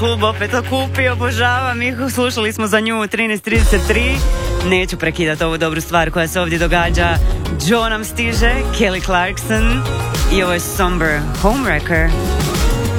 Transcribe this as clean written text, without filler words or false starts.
Klub opet okupio, obožavam ih, slušali smo za nju 13.33. Neću prekidati ovu dobru stvar koja se ovdje događa. Joe nam stiže, Kelly Clarkson i ovo je Somber Homewrecker.